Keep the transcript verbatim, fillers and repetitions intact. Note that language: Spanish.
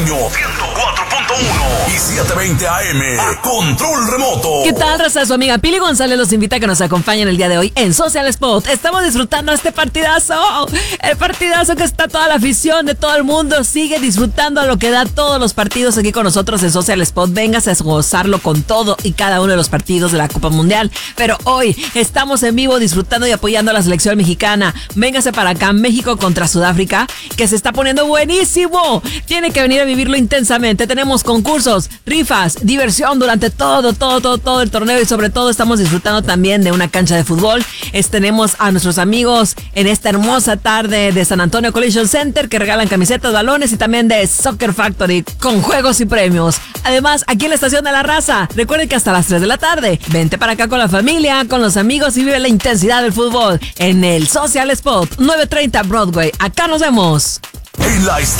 Caribeño ciento cuatro punto uno y setecientos veinte A M a control remoto. ¿Qué tal, raza? Su amiga Pili González los invita a que nos acompañen el día de hoy en Social Spot. Estamos disfrutando este partidazo, el partidazo que está toda la afición de todo el mundo. Sigue disfrutando a lo que da todos los partidos aquí con nosotros en Social Spot. Véngase a gozarlo con todo y cada uno de los partidos de la Copa Mundial. Pero hoy estamos en vivo disfrutando y apoyando a la selección mexicana. Véngase para acá, México contra Sudáfrica, que se está poniendo buenísimo. Tiene que venir a vivirlo intensamente. Tenemos concursos, rifas, diversión durante todo, todo, todo, todo el torneo, y sobre todo estamos disfrutando también de una cancha de fútbol. Es, tenemos a nuestros amigos en esta hermosa tarde de San Antonio Collision Center que regalan camisetas, balones, y también de Soccer Factory con juegos y premios. Además, aquí en la Estación de la Raza, recuerden que hasta las tres de la tarde, vente para acá con la familia, con los amigos y vive la intensidad del fútbol en el Social Spot, nueve treinta Broadway. Acá nos vemos. En la